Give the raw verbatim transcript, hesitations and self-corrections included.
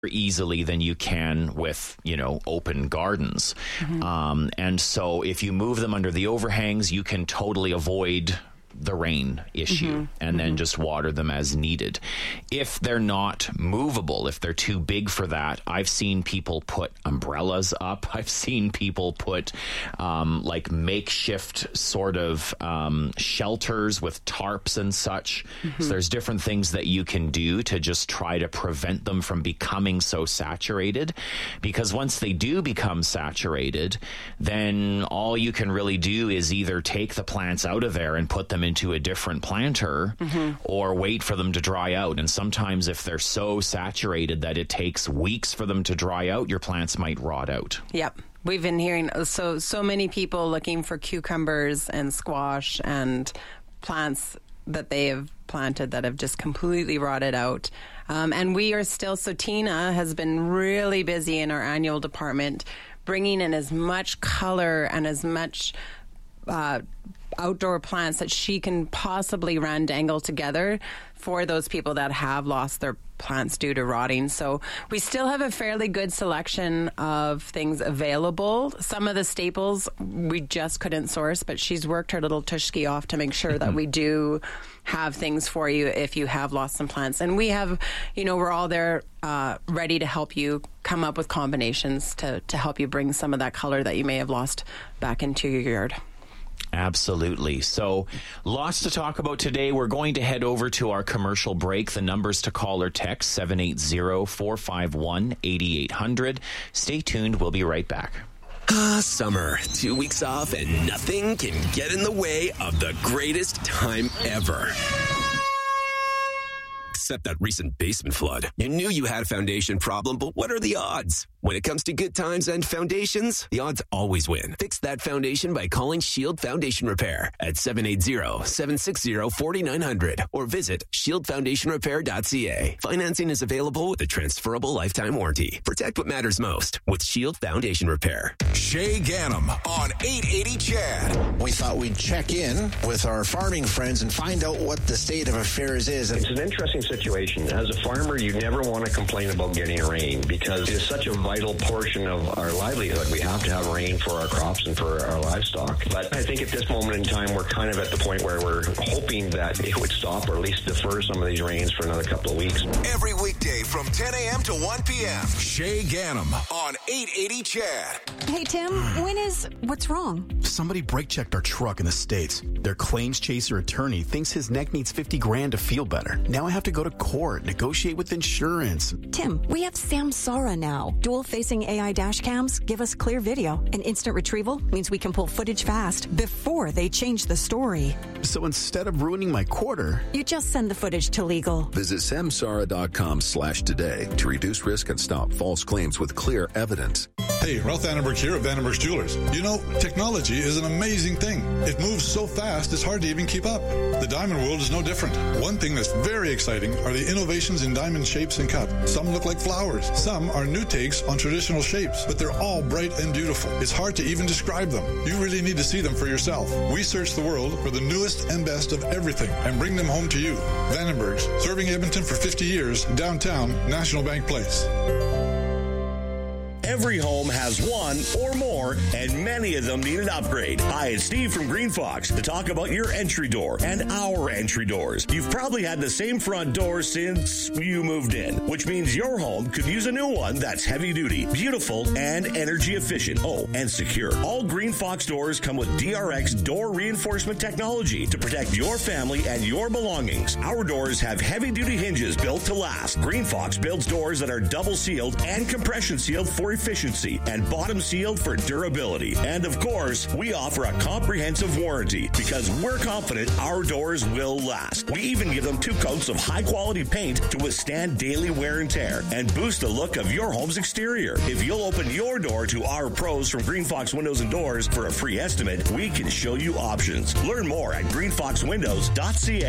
easily than you can with, you know, open gardens. Mm-hmm. Um, and so if you move them under the overhangs, you can totally avoid the rain issue mm-hmm. and then mm-hmm. just water them as needed. If they're not movable, if they're too big for that, I've seen people put umbrellas up. I've seen people put um, like makeshift sort of um, shelters with tarps and such. Mm-hmm. So there's different things that you can do to just try to prevent them from becoming so saturated, because once they do become saturated, then all you can really do is either take the plants out of there and put them into a different planter mm-hmm. or wait for them to dry out. And sometimes if they're so saturated that it takes weeks for them to dry out, your plants might rot out. Yep. We've been hearing so so many people looking for cucumbers and squash and plants that they have planted that have just completely rotted out. Um, and we are still, so Tina has been really busy in our annual department bringing in as much color and as much uh outdoor plants that she can possibly run dangle together for those people that have lost their plants due to rotting. So we still have a fairly good selection of things available. Some of the staples we just couldn't source, but she's worked her little tushki off to make sure that we do have things for you if you have lost some plants. And we have, you know, we're all there uh, ready to help you come up with combinations to, to help you bring some of that color that you may have lost back into your yard. Absolutely. So lots to talk about today. We're going to head over to our commercial break. The numbers to call or text, seven eight zero, four five one, eight eight zero zero. Stay tuned. We'll be right back. Ah, summer. Two weeks off and nothing can get in the way of the greatest time ever. Except that recent basement flood. You knew you had a foundation problem, but what are the odds? When it comes to good times and foundations, the odds always win. Fix that foundation by calling Shield Foundation Repair at seven eight zero, seven six zero, four nine zero zero or visit shield foundation repair dot c a. Financing is available with a transferable lifetime warranty. Protect what matters most with Shield Foundation Repair. Shay Ganem on eight eighty C H A D. We thought we'd check in with our farming friends and find out what the state of affairs is. It's an interesting situation. As a farmer, you never want to complain about getting rain because it's such a vital portion of our livelihood. We have to have rain for our crops and for our livestock. But I think at this moment in time, we're kind of at the point where we're hoping that it would stop or at least defer some of these rains for another couple of weeks. Every weekday from ten a.m. to one p.m. Shay Ganem on eight eighty C H A D. Hey, Tim, when is... What's wrong? Somebody brake-checked our truck in the States. Their claims chaser attorney thinks his neck needs fifty grand to feel better. Now I have to go to court, negotiate with insurance. Tim, we have Samsara now. Dual-facing A I dash cams give us clear video, and instant retrieval means we can pull footage fast before they change the story. So instead of ruining my quarter... You just send the footage to legal. Visit samsara.com slash today to reduce risk and stop false claims with clear evidence. Hey, Ralph Vandenberg here of Vandenberg's Jewelers. You know, technology is an amazing thing. It moves so fast, it's hard to even keep up. The diamond world is no different. One thing that's very exciting are the innovations in diamond shapes and cut. Some look like flowers. Some are new takes on traditional shapes, but they're all bright and beautiful. It's hard to even describe them. You really need to see them for yourself. We search the world for the newest and best of everything and bring them home to you. Vandenberg's, serving Edmonton for fifty years, downtown National Bank Place. Every home has one or more, and many of them need an upgrade. Hi, it's Steve from Green Fox to talk about your entry door and our entry doors. You've probably had the same front door since you moved in, which means your home could use a new one that's heavy duty, beautiful, and energy efficient. Oh, and secure. All Green Fox doors come with D R X door reinforcement technology to protect your family and your belongings. Our doors have heavy duty hinges built to last. Green Fox builds doors that are double sealed and compression sealed for efficiency and bottom sealed for durability. And of course, we offer a comprehensive warranty because we're confident our doors will last. We even give them two coats of high quality paint to withstand daily wear and tear and boost the look of your home's exterior. If you'll open your door to our pros from Green Fox Windows and Doors for a free estimate, we can show you options. Learn more at green fox windows dot c a.